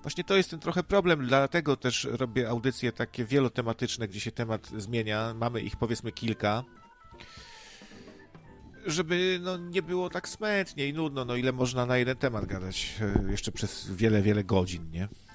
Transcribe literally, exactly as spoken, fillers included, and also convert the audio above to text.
Właśnie to jest ten trochę problem, dlatego też robię audycje takie wielotematyczne, gdzie się temat zmienia. Mamy ich powiedzmy kilka, żeby no, nie było tak smętnie i nudno, no ile można na jeden temat gadać jeszcze przez wiele, wiele godzin, nie?